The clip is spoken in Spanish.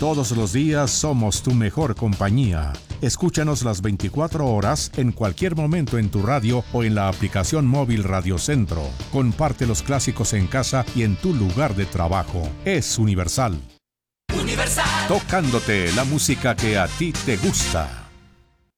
Todos los días somos tu mejor compañía. Escúchanos las 24 horas en cualquier momento en tu radio o en la aplicación móvil Radio Centro. Comparte los clásicos en casa y en tu lugar de trabajo. Es Universal. Universal. Tocándote la música que a ti te gusta.